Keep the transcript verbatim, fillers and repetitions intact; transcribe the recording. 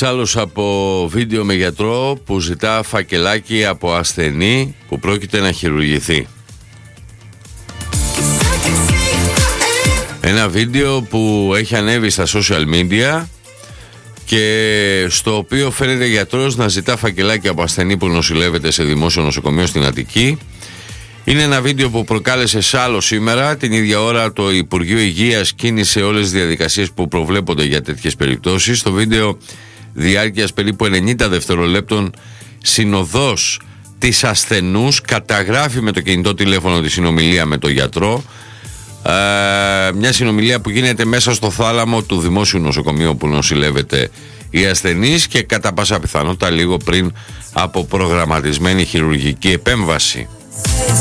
Εξάλλου από βίντεο με γιατρό που ζητά φακελάκι από ασθενή που πρόκειται να χειρουργηθεί. Ένα βίντεο που έχει ανέβει στα social media και στο οποίο φαίνεται γιατρός να ζητά φακελάκι από ασθενή που νοσηλεύεται σε δημόσιο νοσοκομείο στην Αττική. Είναι ένα βίντεο που προκάλεσε σάλο σήμερα. Την ίδια ώρα το Υπουργείο Υγείας κίνησε όλες τις διαδικασίες που προβλέπονται για τέτοιες περιπτώσεις. Το βίντεο διάρκειας περίπου ενενήντα δευτερολέπτων συνοδός της ασθενούς καταγράφει με το κινητό τηλέφωνο τη συνομιλία με τον γιατρό. Ε, μια συνομιλία που γίνεται μέσα στο θάλαμο του δημόσιου νοσοκομείου που νοσηλεύεται η ασθενής και κατά πάσα πιθανότητα λίγο πριν από προγραμματισμένη χειρουργική επέμβαση.